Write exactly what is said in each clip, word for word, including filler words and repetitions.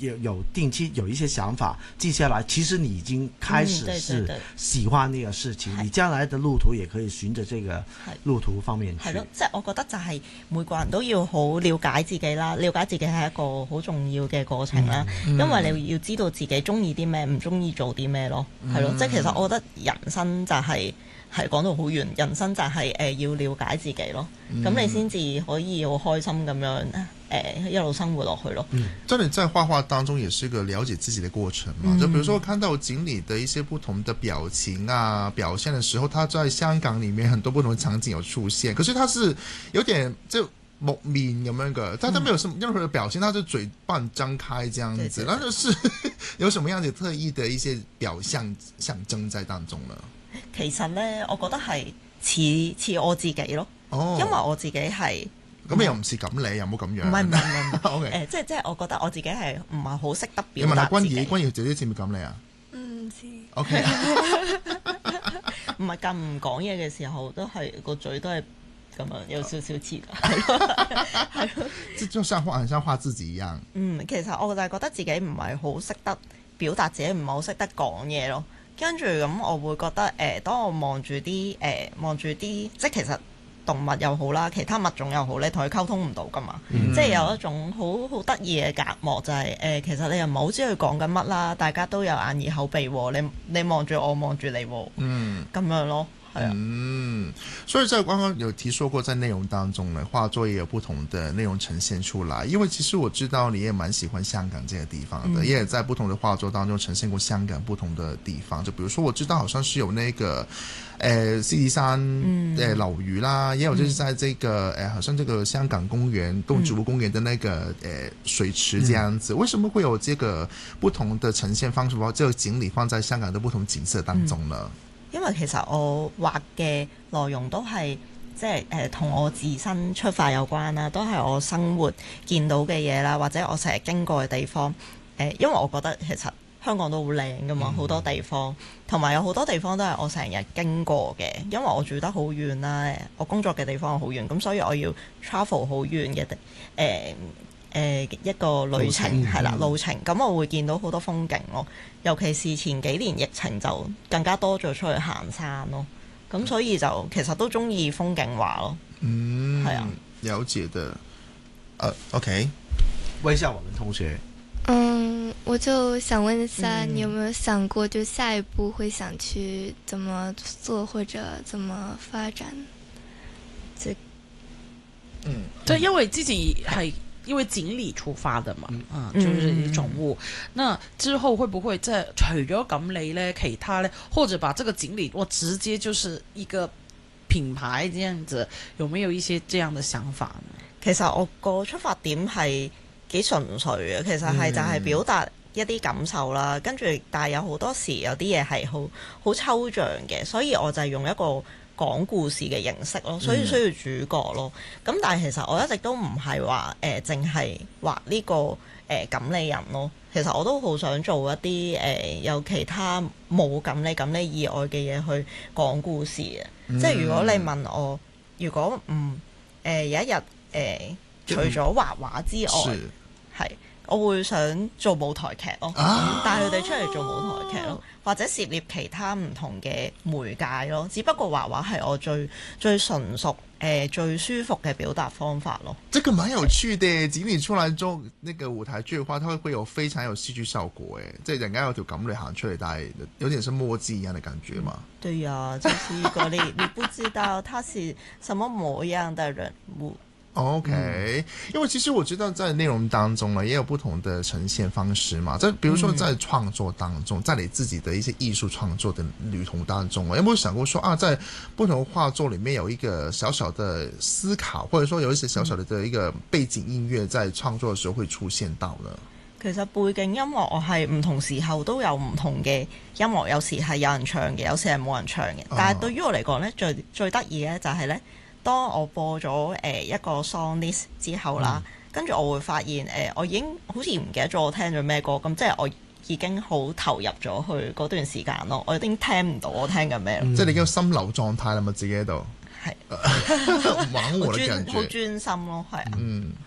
有有定期有一些想法記下來，其實你已經開始是喜歡呢個事情，嗯、你將來的路途也可以循着這個路途方面去。 係咯，即係我覺得就係每個人都要好了解自己啦，了解自己係一個好重要嘅過程啦，嗯、因為你要知道自己中意啲咩，唔中意做啲咩咯，係咯、嗯，即係其實我覺得人生就係、是。係講到好遠，人生就係、是、誒、呃、要了解自己咯，咁、嗯、你先至可以好開心咁樣誒、呃、一路生活落去咯。 嗯，真係在畫畫當中也是一個了解自己的過程嘛。嗯、就比如說我看到錦鯉的一些不同的表情啊表現的時候，他在香港裡面很多不同的場景有出現，可是他是有點就木面咁樣嘅，但他沒有什麼任何的表情，他就嘴半張開這樣子，那就是有什麼樣子特異的一些表象象徵在當中呢？ 其實咧，我覺得係似似我自己咯，哦、因為我自己係咁你又唔似咁你又冇咁樣， 唔係唔係唔係，誒 Okay. 即係即係我覺得我自己係唔係好識得表達自己。 你問下君怡，君怡姐姐似唔似咁你啊？ 唔似。 O K， 唔係咁唔講嘢嘅時候，都係個嘴都係咁樣有少少似㗎，係咯係咯， 即就像畫，很像畫自己一樣。 嗯，其實我就係覺得自己唔係好識得表達自己，唔係好識得講嘢咯。跟住咁，我會覺得誒、呃，當我望住啲誒，望住啲，即係其實動物又好啦，其他物種又好，你同佢溝通唔到噶嘛，嗯、即係有一種好好得意嘅隔膜，就係、是、誒、呃，其實你又唔係好知佢講緊乜啦，大家都有眼耳口鼻喎，你你望住我，望住你喎，嗯，咁樣咯。 嗯，所以在剛剛有提說過，在內容當中呢，畫作也有不同的內容呈現出來。因為其實我知道你也蠻喜歡香港這個地方的，嗯、也在不同的畫作當中呈現過香港不同的地方。就比如說，我知道好像是有那個，誒獅子山誒樓宇啦，也有就是在這個誒、呃，好像這個香港公園動植物公園的那個誒、呃、水池這樣子。嗯、為什麼會有這個不同的呈現方式，把這個錦鯉放在香港的不同景色當中呢？嗯因為其實我畫嘅內容都係即係誒同我自身出發有關啦，都係我生活見到嘅嘢啦，或者我成日經過嘅地方。誒、呃，因為我覺得其實香港都好靚噶嘛，好、嗯、多地方，同埋有好多地方都係我成日經過嘅。因為我住得好遠啦，我工作嘅地方好遠，咁所以我要 travel 好遠嘅地誒。呃誒、呃、一個旅程係啦，路程咁我會見到好多風景咯，尤其是前幾年疫情就更加多咗出去行山咯，咁所以就其實都中意風景畫咯。嗯，係啊， 了解的。呃、uh,，OK， 問一下我們同學。 嗯，我就想問一下，嗯、你有沒有想過，就下一步會想去怎麼做或者怎麼發展？ 即嗯，對，因為之前係。因為錦鯉出發的嘛，嗯、啊，就是寵物。嗯、那之後會不會在除咗錦鯉呢，其他呢，或者把這個錦鯉我直接就是一個品牌這樣子，有沒有一些這樣的想法呢？ 其實我個出發點係幾純粹嘅，其實係就係表達一啲感受啦，跟住但係有好多時有啲嘢係好好抽象嘅，所以我就係用一個講故事嘅形式咯，所以需要主角咯。咁、嗯、但係其實我一直都唔係話誒，淨係畫呢個誒錦鯉人咯。其實我都好想做一啲誒、呃、有其他冇錦鯉錦鯉以外嘅嘢去講故事嘅。嗯、即係如果你問我，如果唔誒、呃、有一日誒、呃、除咗畫畫之外，係、嗯、我會想做舞台劇咯，啊、帶佢哋出嚟做舞台劇咯。或者涉獵其他唔同嘅媒介咯，只不過畫畫係我最最純熟誒、呃、最舒服嘅表達方法咯。 這個蠻有趣的，錦鯉出來做那個舞台劇嘅話，它會會有非常有戲劇效果誒，即係人家有條錦鯉行出嚟，但係有點是墨跡一樣嘅感覺嘛。 嗯、對呀、啊，就是一個你你不知道他是什麼模樣的人物。 OK，、嗯、因為其實我知道在內容當中呢，也有不同的呈現方式嘛。在，比如說在創作當中，在你自己的一些藝術創作的旅途當中，有冇有想過說啊，在不同畫作裏面有一個小小的思考，或者說有一些小小的的一個背景音樂在創作的時候會出現到呢？ 其實背景音樂我係唔同時候都有唔同嘅音樂，有時係有人唱嘅，有時係冇人唱嘅。但係對於我嚟講呢，最最得意嘅就係呢。當我播咗誒、呃、一個 song list 之後啦，嗯、跟住我會發現誒、呃，我已經好似唔記得咗我聽咗咩歌，咁即係我已經好投入咗去嗰段時間咯，我已經聽唔到我聽緊咩， 即係你叫心流狀態啦嘛，自己喺度係玩我嘅感覺， 好專心咯，係啊。嗯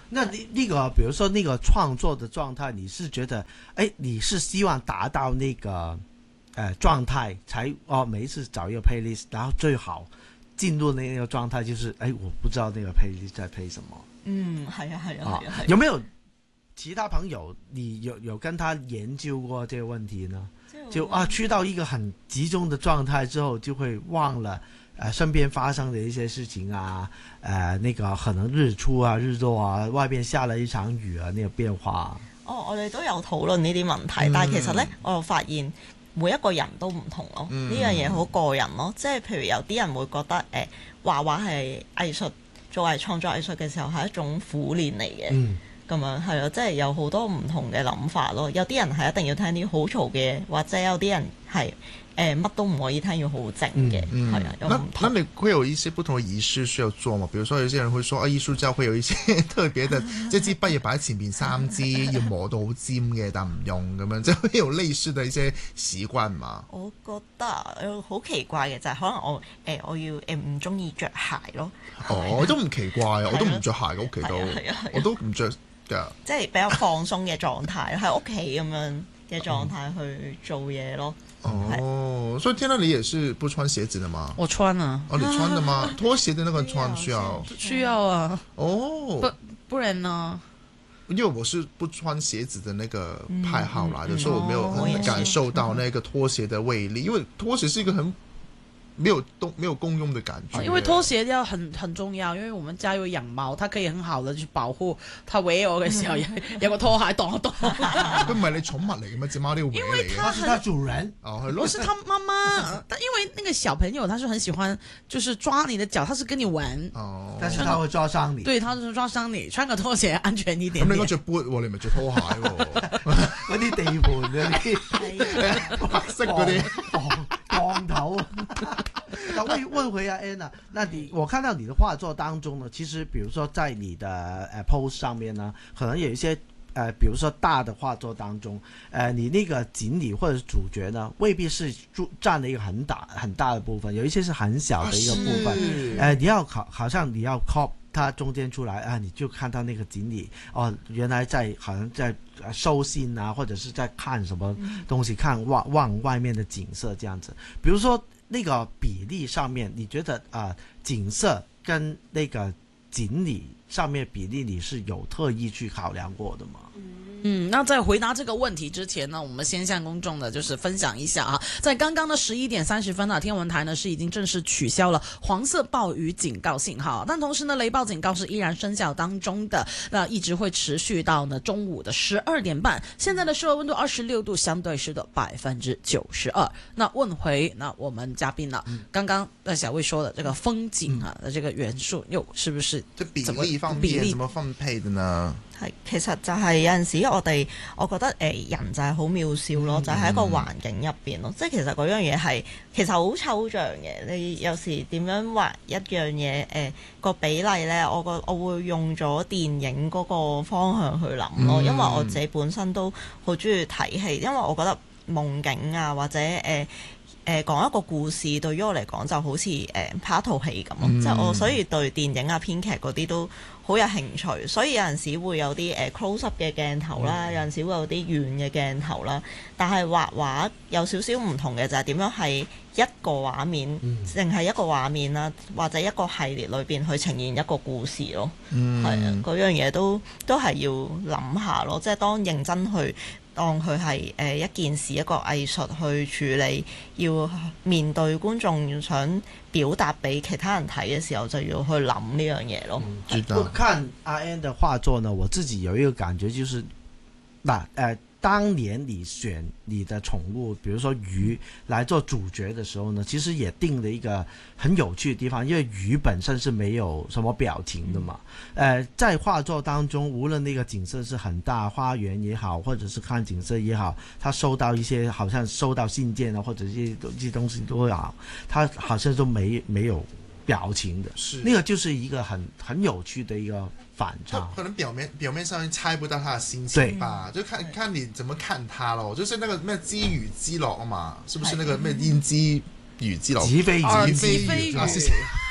那呢呢個，比如說呢個創作的狀態，你是覺得，誒，你是希望達到那個誒、呃、狀態，才哦每一次找一個 playlist，然後最好進入那個狀態，就是誒，我不知道那個 playlist 在 play 什麼。 嗯，係啊，係啊，係啊。 有沒有其他朋友，你有有跟他研究過這個問題呢？就啊，去到一個很集中的狀態之後，就會忘了。誒、呃、身邊發生的一些事情啊，誒、呃，那個可能日出啊、日落啊，外邊下了一場雨啊，那個變化。哦， 我哋都有討論呢啲問題，嗯、但係其實呢，我又發現每一個人都唔同咯，呢、嗯、樣嘢好個人咯。即係譬如有啲人會覺得誒、呃、畫畫係藝術，作為創作藝術嘅時候係一種苦練嚟嘅，咁、嗯、樣係咯，即係有好多唔同嘅諗法咯。有啲人係一定要聽啲好嘈嘅，或者有啲人係。誒乜、呃、都唔可以聽，要好靜嘅，係、嗯、啊。有那那你會有一些不同的儀式需要做嗎？比如說有些人會說啊，藝術家會有一些特別的，即係支筆要擺喺前面三支，要磨到好尖嘅，但唔用咁樣，即係會有類似的一些習慣嘛？ 我覺得好奇怪嘅就係、是、可能我誒、呃、我要誒唔中意着鞋咯。 哦，都唔奇怪啊，我都唔着鞋嘅屋企都，我都唔着㗎。 即係比較放鬆嘅狀態，喺屋企咁樣嘅狀態去做嘢咯。 哦，所以聽到你也是不穿鞋子的嗎？ 我穿啊。 哦，你穿的嗎？拖鞋的那個穿需要？ 需要啊。 哦， 不不然呢？ 因為我是不穿鞋子的那個派號來的，所以我沒有很感受到那個拖鞋的威力，因為拖鞋是一個很沒有動、沒有共用的感覺。 因為拖鞋要很很重要，因為我們家有養貓，它可以很好的去保護它搲我嘅時候有有個拖鞋擋一擋。 佢唔係你寵物嚟嘅咩？隻貓都要搲你嘅。 因為它是它主人。 哦，係咯。 不是它媽媽，但因為那個小朋友，他是很喜歡，就是抓你的腳，他是跟你玩。 哦。 但是他會抓傷你。 對，他是抓傷你，穿個拖鞋安全一點點。 咁你應該着 boot 喎，你咪着拖鞋喎。 嗰啲地盤嗰啲白色嗰啲鋼頭。那問問回阿 Anna，那你我看到你的畫作當中呢，其實，比如說在你的誒 post 上面呢，可能有一些誒、呃，比如說大的畫作當中，誒、呃，你那個錦鯉或者主角呢，未必是佔了一個很大很大的部分，有一些是很小的一個部分。誒、呃，你要好，好像你要 crop 它中間出來啊，你就看到那個錦鯉哦，原來在好像在收信啊，或者是在看什麼東西，看望望外面的景色這樣子。比如說。那個比例上面，你覺得啊、呃，景色跟那個錦鯉上面比例，你是有特意去考量過的嗎？ 嗯，那在回答這個問題之前呢，我們先向公眾呢，就是分享一下啊，在剛剛的十一點三十分啊，天文台呢是已經正式取消了黃色暴雨警告信號，但同時呢，雷暴警告是依然生效當中的，那一直會持續到呢中午的十二點半。現在的室外溫度二十六度，相對濕度百分之九十二。那問回那我們嘉賓呢，嗯、剛剛那小魏說的這個風景啊的這個元素，又是不是這比例方面怎麼分配的呢？ 係，其實就係有陣時我哋，我覺得誒、呃、人就係好渺小咯，嗯、就喺一個環境入邊咯。嗯、即係其實嗰樣嘢係其實好抽象嘅。你有時點樣畫一樣嘢誒個比例呢？我個我會用咗電影嗰個方向去諗咯，嗯、因為我自己本身都好中意睇戲，因為我覺得夢境啊或者誒。呃誒、呃、講一個故事對於我嚟講就好似誒、呃、拍一套戲咁咯，即係、嗯、我所以對電影啊編劇嗰啲都好有興趣，所以有陣時會有啲誒、呃、close up 嘅鏡頭啦，嗯、有陣時會有啲遠嘅鏡頭啦。但係畫畫有少少唔同嘅就係點樣係一個畫面，淨係、嗯、一個畫面啦，或者一個系列裏邊去呈現一個故事咯。係、嗯、啊，嗰樣嘢都都係要諗下咯，即係當認真去。當佢係誒一件事一個藝術去處理，要面對觀眾想表達俾其他人睇嘅時候，就要去諗呢樣嘢咯。 嗯、我看阿 Ann 的畫作呢，我自己有一個感覺，就是嗱誒。呃當年你選你的寵物，比如說魚來做主角的時候呢，其實也定了一個很有趣的地方，因為魚本身是沒有什麼表情的嘛。呃，在畫作當中，無論那個景色是很大，花園也好，或者是看景色也好，他收到一些好像收到信件啊，或者這些這些東西都好，他好像都沒沒有表情的，是那個就是一個很很有趣的一個反差。 可能表面表面上猜不到他的心情吧，就看看你怎麼看他咯。就是那個咩知魚之樂嘛，是不是那個咩焉知魚之樂？ 子非魚， 子非魚。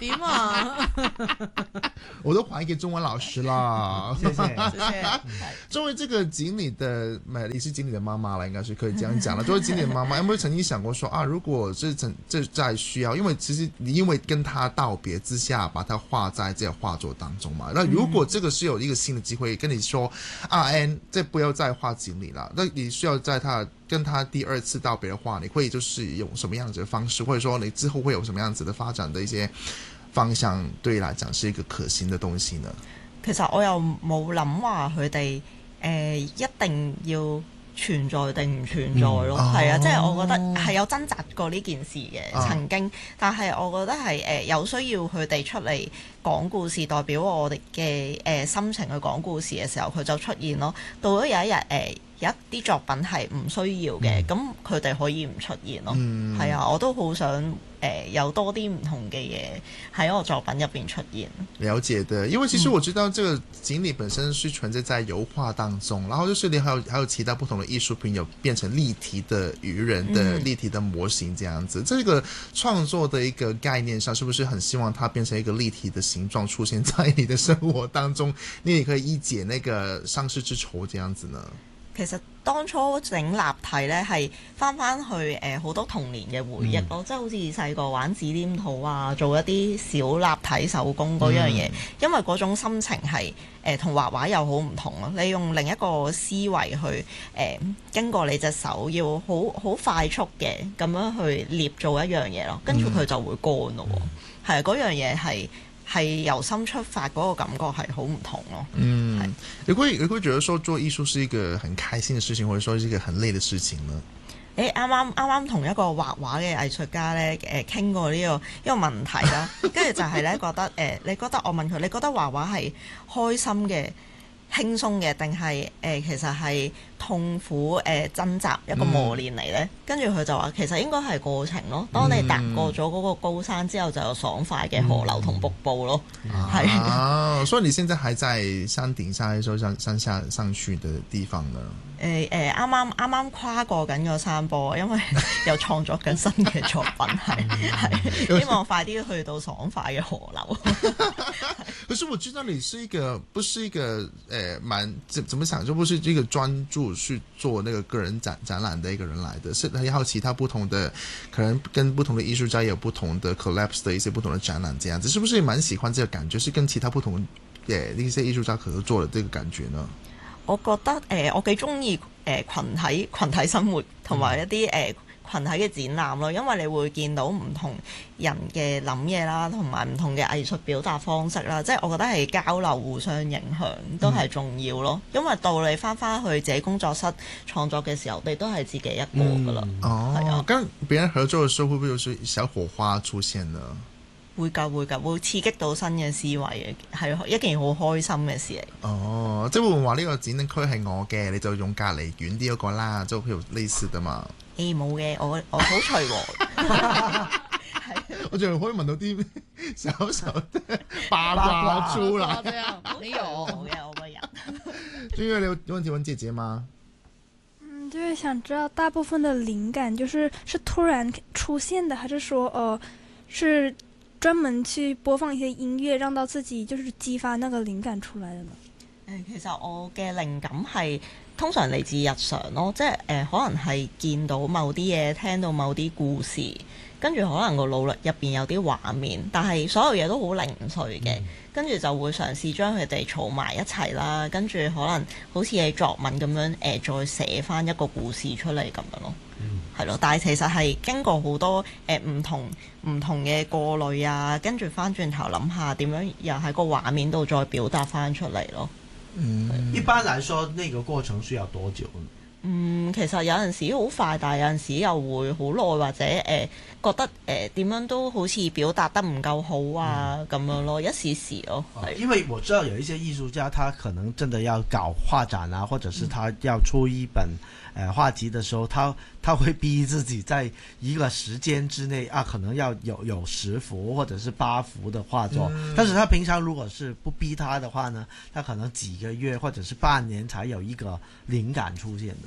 點啊？ 我都還給中文老師啦。 謝謝， 謝謝。 作為這個錦鯉的，你是錦鯉的媽媽啦，應該是可以這樣講啦。作為錦鯉的媽媽，有冇曾經想過說啊，如果這這這在需要，因為其實你因為跟他道別之下，把它畫在這個畫作當中嘛。那如果這個是有一個新的機會，跟你說啊 ，Ann，這不要再畫錦鯉啦，那你需要在他跟他第二次道別的話，你會就是用什麼樣子的方式，或者說你之後會有什麼樣子的發展的一些方向，對你來講是一個可行的東西呢？ 其實我又冇諗話佢哋誒一定要存在定唔存在咯，係、嗯、啊，即係我覺得係有掙扎過呢件事嘅、啊、曾經，但係我覺得係誒、呃、有需要佢哋出嚟講故事，代表我哋嘅誒心情去講故事嘅時候，佢就出現咯。到咗有一日誒。呃有一啲作品係唔需要嘅，咁佢哋可以唔出現咯。係、嗯、啊，我都好想誒、呃、有多啲唔同嘅嘢喺我作品入邊出現。 了解的，因為其實我知道這個錦鯉本身是存在在油畫當中，嗯、然後就是你還有還有其他不同的藝術品有變成立體的魚人的立體的模型，這樣子。嗯、這個創作的一個概念上，是不是很希望它變成一個立體的形狀出現在你的生活當中？你也可以一解那個喪失之愁，這樣子呢？ 其實當初整立體呢，係翻翻去誒好、呃、多童年嘅回憶咯，即係、嗯、好似細個玩紙黏土啊，做一啲小立體手工嗰樣嘢，嗯、因為嗰種心情係誒同畫畫又好唔同咯。你用另一個思維去誒、呃、經過你隻手，要好好快速嘅咁樣去捏做一樣嘢咯，跟住佢就會乾咯。係嗰、嗯、樣嘢係。係由心出發嗰個感覺係好唔同咯。嗯，係你會你會覺得說做藝術是一個很開心的事情，或者說是一個很累的事情呢？ 誒啱啱啱啱同一個畫畫嘅藝術家咧誒傾過呢、呢個呢、呢個問題啦，跟住就係咧覺得誒、呃，你覺得我問佢，你覺得畫畫係開心嘅、輕鬆嘅，定係誒其實係痛苦誒掙扎一個磨練嚟咧？跟住佢就話其實應該係過程咯。當你踏過咗嗰個高山之後，就有爽快嘅河流同瀑布咯。係、嗯、啊， 所以你現在還在山頂上，還是說山山下上去的地方呢？ 誒誒，啱啱啱啱跨過緊個山坡，因為又創作緊新嘅作品，係係希望快啲去到爽快嘅河流。 可是我知道你是一個，不是一個誒，蠻、呃、怎怎麼想，就不是一個專注去做那個個人展展覽的一個人來的，是還有其他不同的，可能跟不同的藝術家有不同的 collapse 的一些不同的展覽，這樣子，是不是也蠻喜歡這個感覺？是跟其他不同誒一些藝術家合作的這個感覺呢？ 我覺得誒、呃，我幾中意誒羣體群體生活同埋一啲誒、呃、群體嘅展覽咯，因為你會見到唔同人嘅諗嘢啦，同埋唔同嘅藝術表達方式啦，即係我覺得係交流互相影響都係重要咯。嗯、因為到你翻翻去自己工作室創作嘅時候，你都係自己一個噶啦。 嗯、哦，係啊，跟別人合作嘅時候，會唔會有啲小火花出現呢？ 會㗎會㗎，會刺激到新嘅思維嘅，係一件好開心嘅事嚟。 哦，即係會唔會話呢個展區係我嘅，你就用隔離遠啲嗰個啦，就譬如類似㗎嘛？ 誒冇嘅，我我好隨和。 我仲可以聞到啲小小嘅八卦出來。 你有嘅我個人。 君越，你有問題問姐姐嗎？ 嗯，就是想知道大部分的靈感，就是是突然出現的，還是說，呃，是專門去播放一些音樂，讓到自己就是激發那個靈感出來的呢？ 誒，其實我嘅靈感係通常嚟自日常咯，即係誒、呃，可能係見到某啲嘢，聽到某啲故事，跟住可能個腦入邊有啲畫面，但係所有嘢都好零碎嘅，跟住就會嘗試將佢哋儲埋一齊啦，跟住可能好似係作文咁樣誒、呃，再寫翻一個故事出嚟咁樣咯。係咯，但係其實係經過好多誒唔同唔同嘅過濾啊，跟住翻轉頭諗下點樣又喺個畫面度再表達翻出嚟咯。 嗯，一般來說，呢個過程需要多久？ 嗯，其實有陣時好快，但係有陣時又會好耐，或者誒、呃、覺得誒點、呃、樣都好似表達得唔夠好啊咁、嗯、樣咯，一時時咯。 因為我知道有一些藝術家，他可能真的要搞畫展啊，或者是他要出一本。誒畫集的時候，他他會逼自己在一個時間之內啊，可能要有有十幅或者是八幅的畫作。嗯、但是他平常如果是不逼他的話呢，他可能幾個月或者是半年才有一個靈感出現的。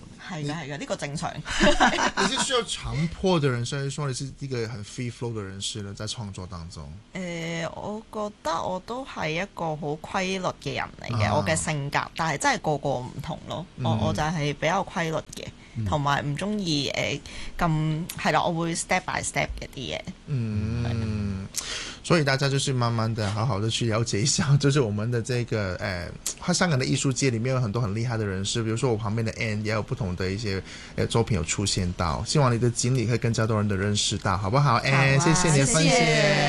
係嘅係嘅，呢個正常。 你是需要強迫的人，所以說你是一個很 free flow 的人士呢，在創作當中。 誒、呃，我覺得我都係一個好規律嘅人嚟嘅，啊、我嘅性格，但係真係個個唔同咯。嗯、我我就係比較規律嘅。同埋唔中意誒咁係啦，我會 step by step 嘅啲嘢。 嗯，所以大家就是慢慢的、好好的去了解一下，就是我們的這個誒，香港的藝術界裡面有很多很厲害的人士，比如說我旁邊的 Anne 也有不同的一些誒作品有出現到，希望你的經歷可以更加多人的認識到，好不好？ Anne，謝謝你的分享。謝謝。